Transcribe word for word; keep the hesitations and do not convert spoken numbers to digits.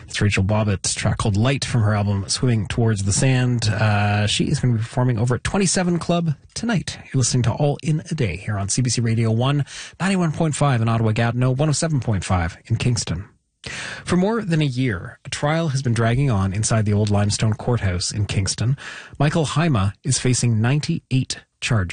It's Rachel Bobbitt's track called Light from her album Swimming Towards the Sand. Uh, she is going to be performing over at twenty-seven Club tonight. You're listening to All in a Day here on C B C Radio one, ninety-one point five in Ottawa-Gatineau, one oh seven point five in Kingston. For more than a year, a trial has been dragging on inside the old limestone courthouse in Kingston. Michael Haima is facing ninety-eight charges.